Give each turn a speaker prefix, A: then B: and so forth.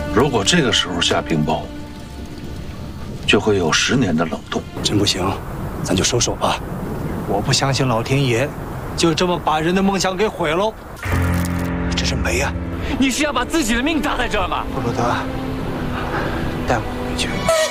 A: 如果这个时候下冰雹，就会有10年的冷冻。
B: 真不行，咱就收手吧。我不相信老天爷就这么把人的梦想给毁了。这是没啊！
C: 你是要把自己的命搭在这儿吗？
B: 布鲁德，带我回去。